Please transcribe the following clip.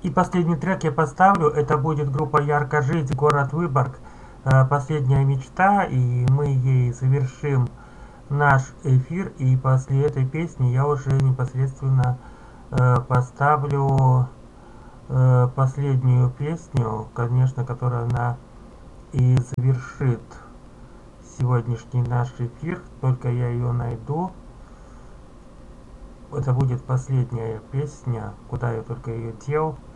И последний трек я поставлю, это будет группа «Ярко жить», город Выборг, «Последняя мечта», и мы ей завершим наш эфир, и после этой песни я уже непосредственно поставлю последнюю песню, конечно, которая она и завершит сегодняшний наш эфир, только я ее найду. Это будет последняя песня, куда я только ее дел.